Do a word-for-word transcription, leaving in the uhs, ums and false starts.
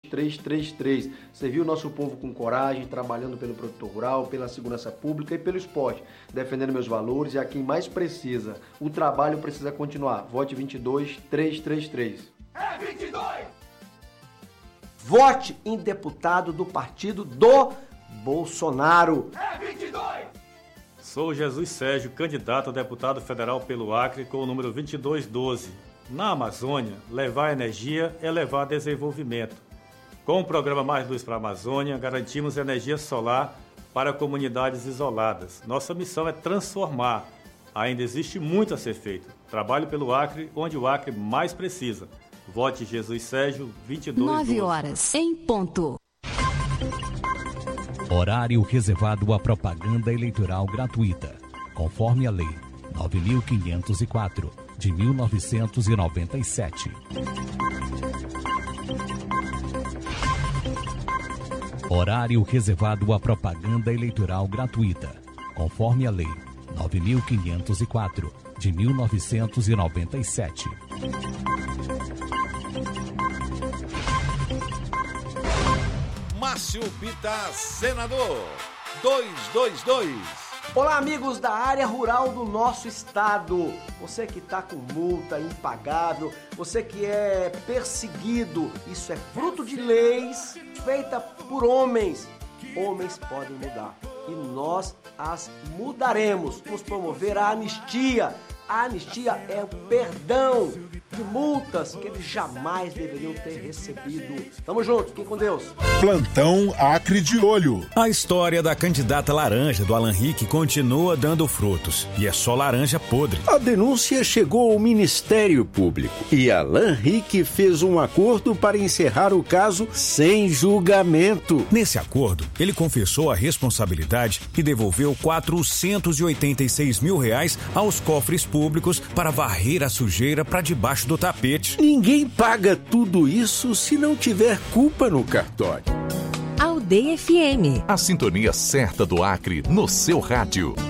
três três três. Serviu o nosso povo com coragem, trabalhando pelo produtor rural, pela segurança pública e pelo esporte, defendendo meus valores e a quem mais precisa. O trabalho precisa continuar. Vote vinte e dois três três três. É vinte e dois! Vote em deputado do partido do Bolsonaro. É vinte e dois! Sou Jesus Sérgio, candidato a deputado federal pelo Acre com o número vinte e dois doze. Na Amazônia, levar energia é levar desenvolvimento. Com o programa Mais Luz para a Amazônia, garantimos energia solar para comunidades isoladas. Nossa missão é transformar. Ainda existe muito a ser feito. Trabalho pelo Acre, onde o Acre mais precisa. Vote Jesus Sérgio, vinte e dois doze. nove horas, em ponto. Horário reservado à propaganda eleitoral gratuita, conforme a Lei nove mil quinhentos e quatro, de mil novecentos e noventa e sete. Horário reservado à propaganda eleitoral gratuita, conforme a Lei nove mil quinhentos e quatro, de mil novecentos e noventa e sete. Márcio Bitar, senador, duzentos e vinte e dois. Olá, amigos da área rural do nosso estado. Você que está com multa impagável, você que é perseguido, isso é fruto de leis feitas por homens. Homens podem mudar e nós as mudaremos. Vamos promover a anistia. A anistia é o perdão de multas que eles jamais deveriam ter recebido. Tamo junto, fiquem com Deus. Plantão Acre de Olho. A história da candidata laranja do Alan Rick continua dando frutos. E é só laranja podre. A denúncia chegou ao Ministério Público e Alan Rick fez um acordo para encerrar o caso sem julgamento. Nesse acordo, ele confessou a responsabilidade e devolveu quatrocentos e oitenta e seis mil reais aos cofres públicos para varrer a sujeira para debaixo do tapete. Ninguém paga tudo isso se não tiver culpa no cartório. Aldeia F M. A sintonia certa do Acre no seu rádio.